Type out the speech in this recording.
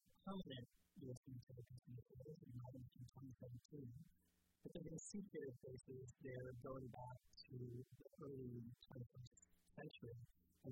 permanent U.S. military bases in Ireland in 2017. But they're going to see their bases there going back to the early 21st century. And